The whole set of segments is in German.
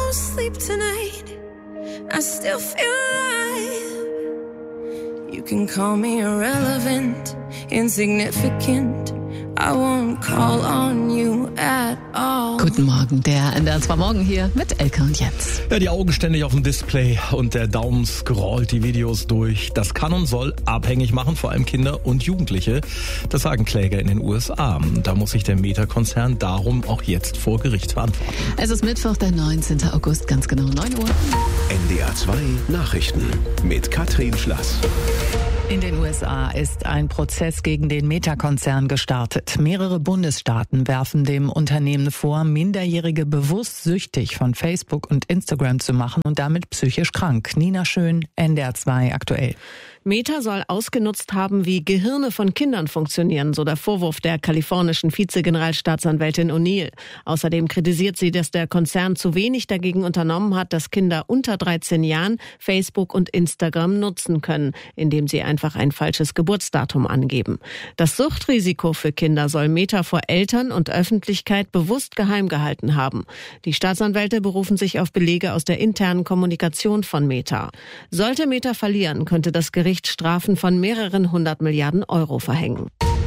won't sleep tonight. I still feel alive. You can call me irrelevant, insignificant. I won't call on you at all. Guten Morgen, der NDR2 Morgen hier mit Elke und Jens. Ja, die Augen ständig auf dem Display und der Daumen scrollt die Videos durch. Das kann und soll abhängig machen, vor allem Kinder und Jugendliche. Das sagen Kläger in den USA. Da muss sich der Meta-Konzern darum auch jetzt vor Gericht verantworten. Es ist Mittwoch, der 19. August, ganz genau 9 Uhr. NDR2 Nachrichten mit Katrin Schlass. In den USA ist ein Prozess gegen den Meta-Konzern gestartet. Mehrere Bundesstaaten werfen dem Unternehmen vor, Minderjährige bewusst süchtig von Facebook und Instagram zu machen und damit psychisch krank. Nina Schön, NDR2 aktuell. Meta soll ausgenutzt haben, wie Gehirne von Kindern funktionieren, so der Vorwurf der kalifornischen Vizegeneralstaatsanwältin O'Neill. Außerdem kritisiert sie, dass der Konzern zu wenig dagegen unternommen hat, dass Kinder unter 13 Jahren Facebook und Instagram nutzen können, indem sie einfach ein falsches Geburtsdatum angeben. Das Suchtrisiko für Kinder soll Meta vor Eltern und Öffentlichkeit bewusst geheim gehalten haben. Die Staatsanwälte berufen sich auf Belege aus der internen Kommunikation von Meta. Sollte Meta verlieren, könnte das Gericht Strafen von mehreren 100 Milliarden Euro verhängen.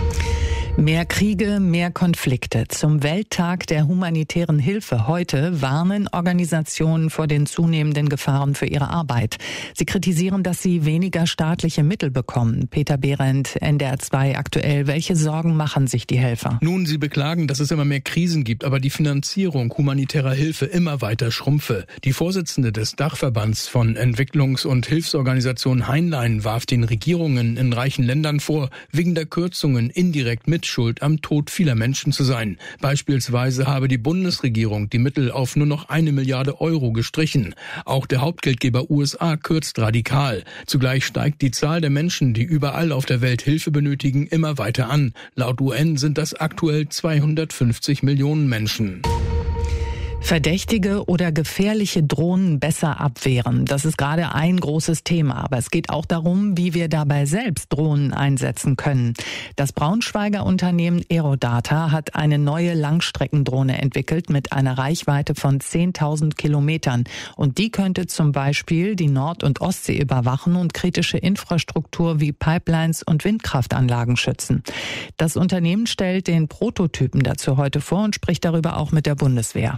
Mehr Kriege, mehr Konflikte. Zum Welttag der humanitären Hilfe heute warnen Organisationen vor den zunehmenden Gefahren für ihre Arbeit. Sie kritisieren, dass sie weniger staatliche Mittel bekommen. Peter Behrendt, NDR2 aktuell. Welche Sorgen machen sich die Helfer? Nun, sie beklagen, dass es immer mehr Krisen gibt, aber die Finanzierung humanitärer Hilfe immer weiter schrumpfe. Die Vorsitzende des Dachverbands von Entwicklungs- und Hilfsorganisationen Heinlein warf den Regierungen in reichen Ländern vor, wegen der Kürzungen indirekt Mitschuld am Tod vieler Menschen zu sein. Beispielsweise habe die Bundesregierung die Mittel auf nur noch 1 Milliarde Euro gestrichen. Auch der Hauptgeldgeber USA kürzt radikal. Zugleich steigt die Zahl der Menschen, die überall auf der Welt Hilfe benötigen, immer weiter an. Laut UN sind das aktuell 250 Millionen Menschen. Verdächtige oder gefährliche Drohnen besser abwehren. Das ist gerade ein großes Thema. Aber es geht auch darum, wie wir dabei selbst Drohnen einsetzen können. Das Braunschweiger Unternehmen Aerodata hat eine neue Langstreckendrohne entwickelt mit einer Reichweite von 10.000 Kilometern. Und die könnte zum Beispiel die Nord- und Ostsee überwachen und kritische Infrastruktur wie Pipelines und Windkraftanlagen schützen. Das Unternehmen stellt den Prototypen dazu heute vor und spricht darüber auch mit der Bundeswehr.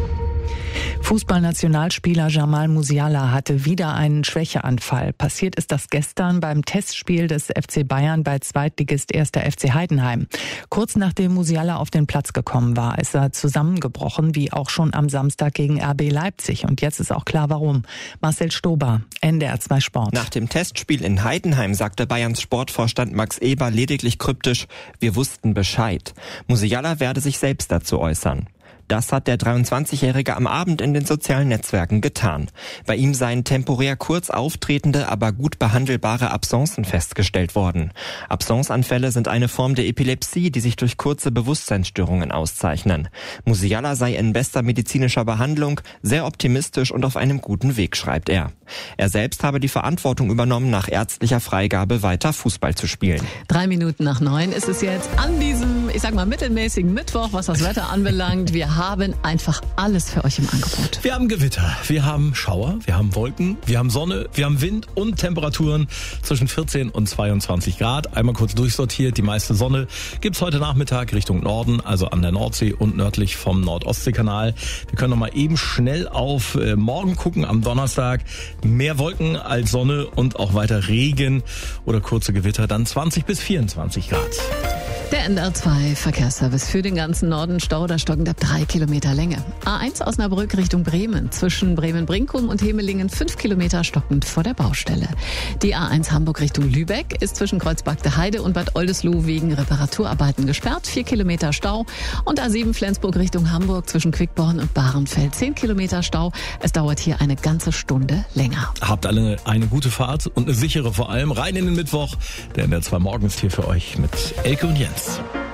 Fußballnationalspieler Jamal Musiala hatte wieder einen Schwächeanfall. Passiert ist das gestern beim Testspiel des FC Bayern bei Zweitligist 1. FC Heidenheim. Kurz nachdem Musiala auf den Platz gekommen war, ist er zusammengebrochen, wie auch schon am Samstag gegen RB Leipzig. Und jetzt ist auch klar, warum. Marcel Stober, NDR2 Sport. Nach dem Testspiel in Heidenheim sagte Bayerns Sportvorstand Max Eber lediglich kryptisch: Wir wussten Bescheid. Musiala werde sich selbst dazu äußern. Das hat der 23-Jährige am Abend in den sozialen Netzwerken getan. Bei ihm seien temporär kurz auftretende, aber gut behandelbare Absencen festgestellt worden. Absenceanfälle sind eine Form der Epilepsie, die sich durch kurze Bewusstseinsstörungen auszeichnen. Musiala sei in bester medizinischer Behandlung, sehr optimistisch und auf einem guten Weg, schreibt er. Er selbst habe die Verantwortung übernommen, nach ärztlicher Freigabe weiter Fußball zu spielen. 3 Minuten nach 9 ist es jetzt an diesem, ich sag mal, mittelmäßigen Mittwoch, was das Wetter anbelangt. Wir haben einfach alles für euch im Angebot. Wir haben Gewitter, wir haben Schauer, wir haben Wolken, wir haben Sonne, wir haben Wind und Temperaturen zwischen 14 und 22 Grad. Einmal kurz durchsortiert, die meiste Sonne gibt's heute Nachmittag Richtung Norden, also an der Nordsee und nördlich vom Nord-Ostsee-Kanal. Wir können noch mal eben schnell auf morgen gucken, am Donnerstag. Mehr Wolken als Sonne und auch weiter Regen oder kurze Gewitter, dann 20 bis 24 Grad. Der NDR2 Verkehrsservice für den ganzen Norden. Stau, da stockend ab 3 Kilometer Länge. A1 Osnabrück Richtung Bremen. Zwischen Bremen-Brinkum und Hemelingen 5 Kilometer stockend vor der Baustelle. Die A1 Hamburg Richtung Lübeck ist zwischen Kreuzberg-der-Heide und Bad Oldesloe wegen Reparaturarbeiten gesperrt. 4 Kilometer Stau. Und A7 Flensburg Richtung Hamburg zwischen Quickborn und Bahrenfeld 10 Kilometer Stau. Es dauert hier eine ganze Stunde länger. Habt alle eine gute Fahrt und eine sichere vor allem. Rein in den Mittwoch. Der NDR2 Morgen ist hier für euch mit Elke und Jens.